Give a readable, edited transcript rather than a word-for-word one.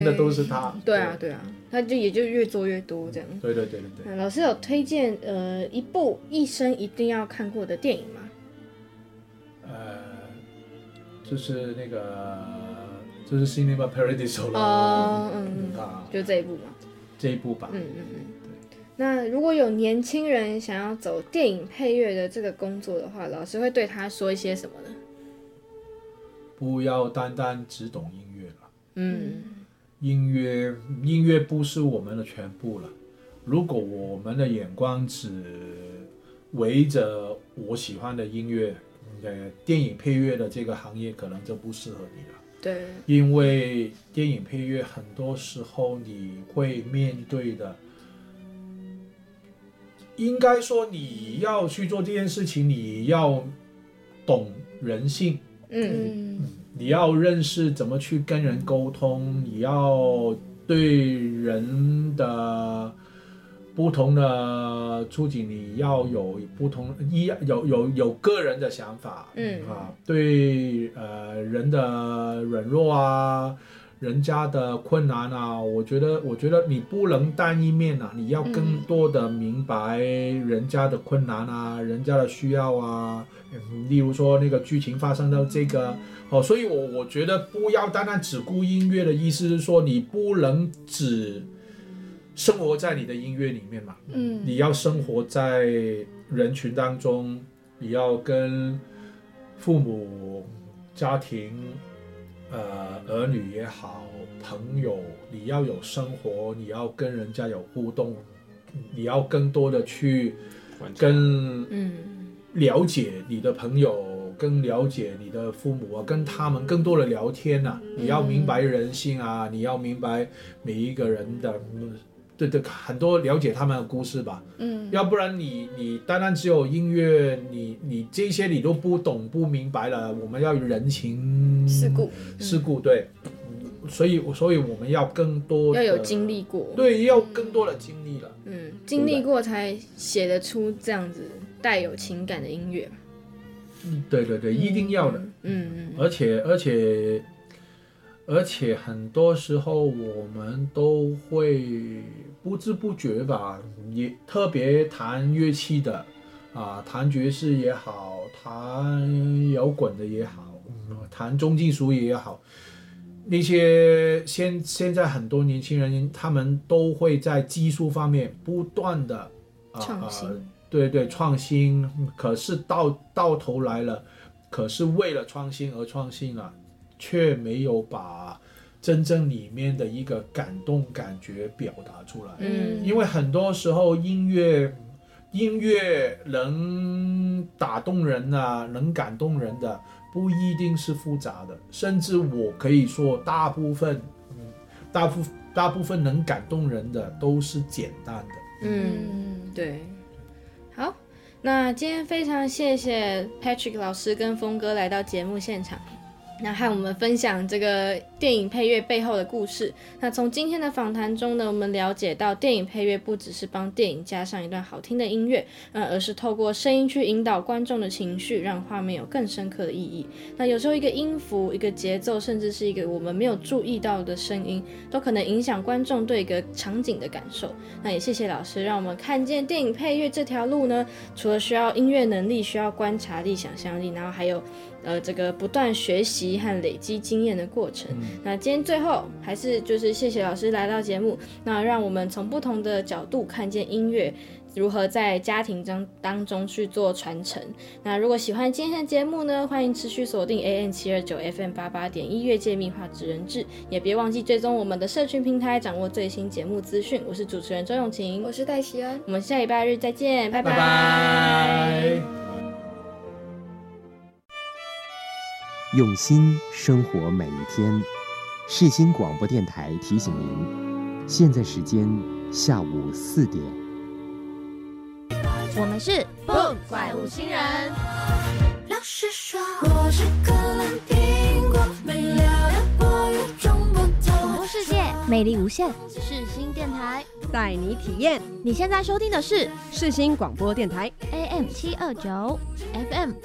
那都是他。 对啊，他也就越做越多这样。 对。 老师有推荐一部一生一定要看过的电影吗？ 就是那个就是 Cinema Paradiso 了。 就这一部嘛。 这一部吧。 那如果有年轻人想要走电影配乐的这个工作的话，老师会对他说一些什么呢？ 不要单单只懂音乐了。音乐不是我们的全部了。如果我们的眼光只围着我喜欢的音乐，电影配乐的这个行业可能就不适合你了。 对， 因为电影配乐很多时候你会面对的，应该说你要去做这件事情，你要懂人性。你要认识怎么去跟人沟通，你要对人的不同的处境，你要有不同有个人的想法。对人的软弱啊，人家的困难啊，我觉得你不能单一面啊，你要更多的明白人家的困难啊，人家的需要啊。例如说那个剧情发生到这个所以我觉得不要单单只顾音乐的意思是说，你不能只生活在你的音乐里面嘛。你要生活在人群当中，你要跟父母、家庭、儿女也好，朋友，你要有生活，你要跟人家有互动，你要更多的去跟了解你的朋友，更了解你的父母啊，跟他们更多的聊天啊。你要明白人性啊，你要明白每一个人的对很多了解他们的故事吧。要不然你单单只有音乐，你这些你都不懂不明白了。我们要人情世故对。所以我们要更多的要有经历过。 对，要更多的经历了。 经历过才写得出这样子带有情感的音乐。 对，一定要的。而且很多时候我们都会不知不觉吧，也特别弹乐器的弹爵士也好，弹摇滚的也好，弹重金属也好，那些现在很多年轻人他们都会在技术方面不断的创新。 对，创新。可是到头来了，可是为了创新而创新了，却没有把真正里面的一个感动感觉表达出来。因为很多时候音乐能打动人啊，能感动人的不一定是复杂的，甚至我可以说大部分能感动人的都是简单的。 对。好，那今天非常谢谢 Patrick 老师跟峰哥来到节目现场，那和我们分享这个电影配乐背后的故事。那从今天的访谈中呢，我们了解到电影配乐不只是帮电影加上一段好听的音乐，而是透过声音去引导观众的情绪，让画面有更深刻的意义。那有时候一个音符、一个节奏，甚至是一个我们没有注意到的声音，都可能影响观众对一个场景的感受。那也谢谢老师让我们看见电影配乐这条路呢，除了需要音乐能力，需要观察力、想象力，然后还有这个不断学习和累积经验的过程。那今天最后还是就是谢谢老师来到节目，那让我们从不同的角度看见音乐如何在家庭当中去做传承。那如果喜欢今天的节目呢，欢迎持续锁定 AM729 FM88.1 乐界秘话职人志，也别忘记追踪我们的社群平台，掌握最新节目资讯。我是主持人周永晴， 我是戴希恩， 我们下礼拜日再见，拜拜。 拜拜。 用心生活每一天。世新广播电台提醒您，现在时间下午4点。 我们是 BOOM 怪物新人。 老师说我是可蓝苹果，没料到我与众不同。 网络世界魅力无限，世新电台带你体验。 你现在收听的是世新广播电台 AM729 FM